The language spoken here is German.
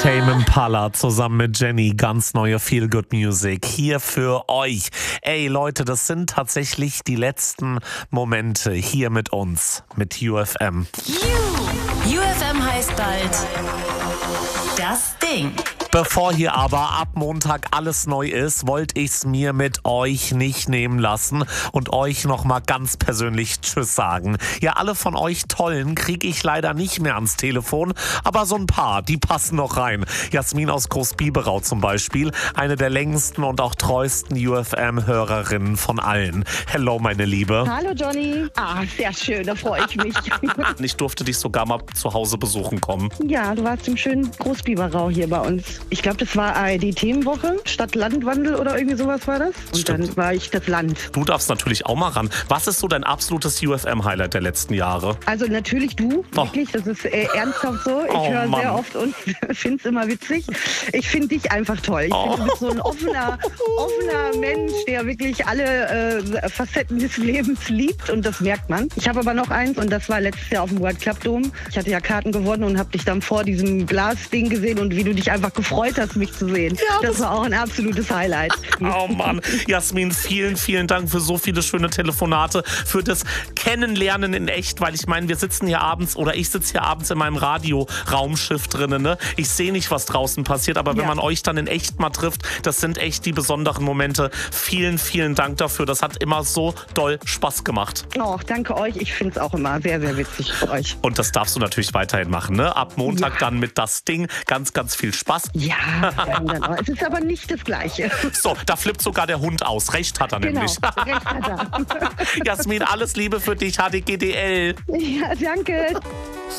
Tame Impala zusammen mit Jenny, ganz neue Feel Good Music hier für euch. Ey Leute, das sind tatsächlich die letzten Momente hier mit uns, mit UFM. UFM heißt bald das Ding. Bevor hier aber ab Montag alles neu ist, wollte ich es mir mit euch nicht nehmen lassen und euch nochmal ganz persönlich Tschüss sagen. Ja, alle von euch Tollen kriege ich leider nicht mehr ans Telefon, aber so ein paar, die passen noch rein. Jasmin aus Großbiberau zum Beispiel, eine der längsten und auch treuesten UFM-Hörerinnen von allen. Hello, meine Liebe. Hallo Johnny. Sehr schön, da freue ich mich. Ich durfte dich sogar mal zu Hause besuchen kommen. Ja, du warst im schönen Großbiberau hier bei uns. Ich glaube, das war ARD-Themenwoche, Stadt-Land-Wandel oder irgendwie sowas war das. Und Stimmt. Dann war ich das Land. Du darfst natürlich auch mal ran. Was ist so dein absolutes UFM-Highlight der letzten Jahre? Also natürlich du, wirklich, das ist ernsthaft so. Ich höre sehr oft und finde es immer witzig. Ich finde dich einfach toll. Ich finde, du bist so ein offener Mensch, der wirklich alle Facetten des Lebens liebt und das merkt man. Ich habe aber noch eins und das war letztes Jahr auf dem World Club Dome. Ich hatte ja Karten gewonnen und habe dich dann vor diesem Glasding gesehen und wie du dich einfach gefreut hast, mich zu sehen. Ja, das war auch ein absolutes Highlight. Oh Mann, Jasmin, vielen, vielen Dank für so viele schöne Telefonate, für das Kennenlernen in echt, weil ich meine, wir sitzen hier abends oder ich sitze hier abends in meinem Radio-Raumschiff drinnen, ne? Ich sehe nicht, was draußen passiert, aber wenn man euch dann in echt mal trifft, das sind echt die besonderen Momente. Vielen, vielen Dank dafür. Das hat immer so doll Spaß gemacht. Oh, danke euch. Ich finde es auch immer sehr, sehr witzig für euch. Und das darfst du natürlich weiterhin machen, ne? Ab Montag dann mit das Ding. Ganz, ganz viel Spaß. Ja, es ist aber nicht das Gleiche. So, da flippt sogar der Hund aus. Recht hat er nämlich. Recht hat er. Jasmin, alles Liebe für dich, HDGDL. Ja, danke.